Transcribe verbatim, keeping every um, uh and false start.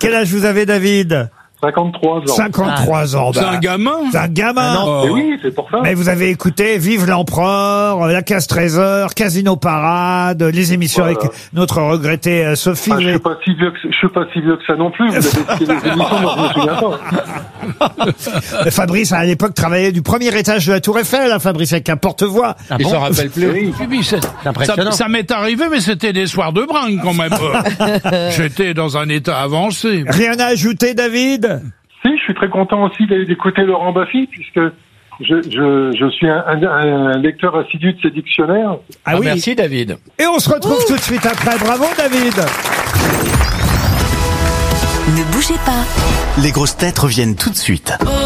Quel âge vous avez, David? cinquante-trois ans. cinquante-trois ans. C'est bah, un gamin. C'est un gamin. Ah non, mais oui, c'est pour ça. Mais vous avez écouté Vive l'Empereur, La Casse Trésor, Casino Parade, les émissions Voilà. avec notre regrettée euh, Sophie. Ah, je suis pas si vieux que je suis pas si vieux que ça non plus. Vous avez cité les émissions, moi je me souviens pas. Fabrice, à l'époque, travaillait du premier étage de la Tour Eiffel, hein, Fabrice, avec un porte-voix. Ah Il bon s'en rappelle plus. Oui. Oui, oui, c'est- impressionnant. Ça, ça m'est arrivé, mais c'était des soirs de bringue quand même. J'étais dans un état avancé. Rien à ajouter, David? Si, je suis très content aussi d'écouter Laurent Baffy, puisque je, je, je suis un, un, un lecteur assidu de ses dictionnaires. Ah, oui. Merci, David. Et on se retrouve tout de suite après. Bravo, David. Ne bougez pas. Les grosses têtes reviennent tout de suite.